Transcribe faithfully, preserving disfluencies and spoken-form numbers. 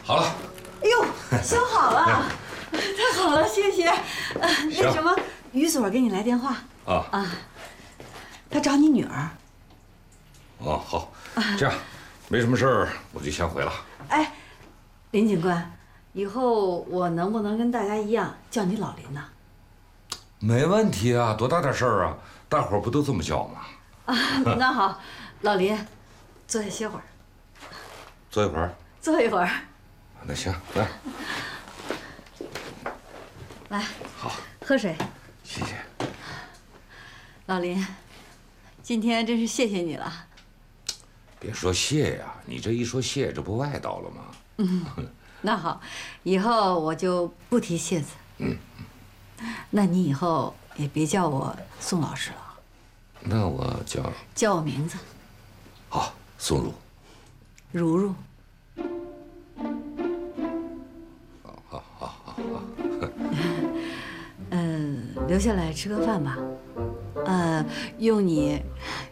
好了。 哎呦，修好了，太好了，谢谢。呃，那什么，于所给你来电话啊啊，他找你女儿。 哦，好，这样，没什么事儿，我就先回了。 哎，林警官，以后我能不能跟大家一样叫你老林呢？ 没问题啊，多大点事儿啊，大伙儿不都这么叫吗？ 啊，那好，老林，坐下歇会儿。 坐一会儿。 坐一会儿。 那行，来。 来， 好， 喝水。 谢谢。 老林，今天真是谢谢你了。 别说谢呀，你这一说谢，这不外道了吗？ 嗯，那好，以后我就不提谢字。 嗯。 那你以后也别叫我宋老师了。 那我叫叫我名字。 好，宋茹。 茹茹。 好好好好。 嗯，留下来吃个饭吧。呃，用你